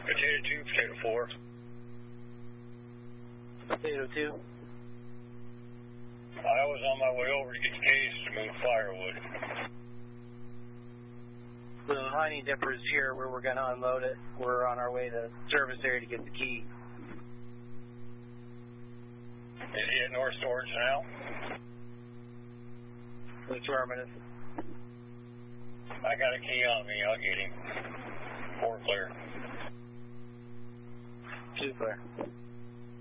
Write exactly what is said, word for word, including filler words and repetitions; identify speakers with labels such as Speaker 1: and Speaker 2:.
Speaker 1: Potato two, potato four.
Speaker 2: Potato two.
Speaker 1: I was on my way over to get the case to move firewood.
Speaker 2: The Honey Dipper's here where we're going to unload it. We're on our way to the service area to get the key.
Speaker 1: Is he at North Storage now?
Speaker 2: Affirmative.
Speaker 1: I got a key on me. I'll get him. Four clear.
Speaker 2: Two clear.